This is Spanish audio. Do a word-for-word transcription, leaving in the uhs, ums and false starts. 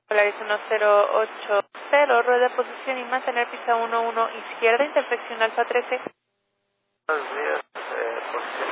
Polaris uno cero ocho cero, rueda de posición y mantener pista uno uno izquierda, intersección Alfa trece. Buenos días, eh, posición